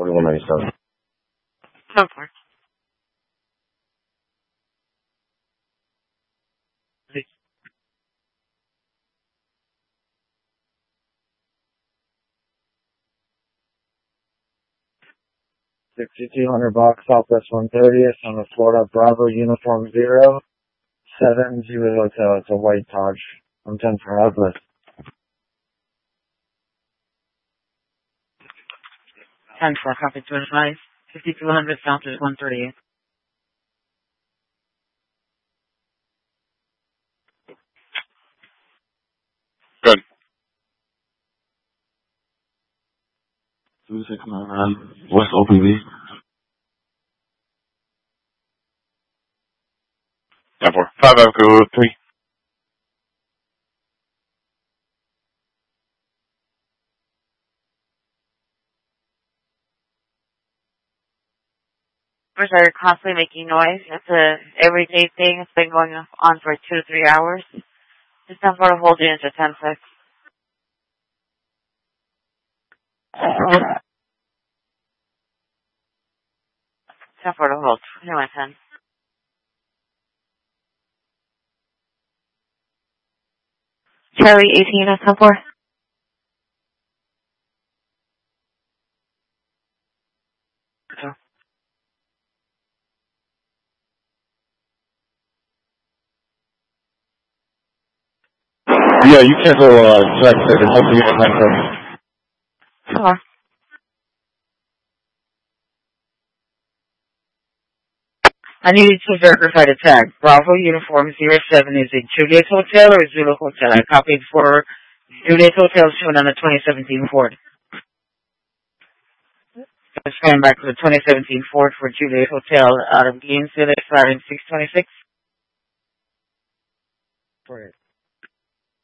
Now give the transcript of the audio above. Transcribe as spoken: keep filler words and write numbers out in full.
forty-one ninety-seven. ten four. sixty-two hundred box Southwest one thirtieth on the Florida Bravo Uniform Zero seven Julie Hotel. It's a white Dodge. I'm ten for Outlet. ten four, copy twenty-five. fifty-two hundred Southwest one thirtieth. Good. two six nine nine West O P V. ten four. five Echo three. First, are constantly making noise. It's a everyday thing. It's been going on for two to three hours. Just ten four to hold you into ten six. ten four to hold. twenty-one ten. Charlie eighteen at ten four. Yeah, you cancel uh, track six and hopefully you have time. Sure. I need to verify the tag. Bravo Uniform zero seven is it Juliet Hotel or Zulu Hotel? I copied for Juliet Hotel shown on the twenty seventeen Ford. Let's going back to the twenty seventeen Ford for Juliet Hotel out of Gainesville, expiring six twenty-six. For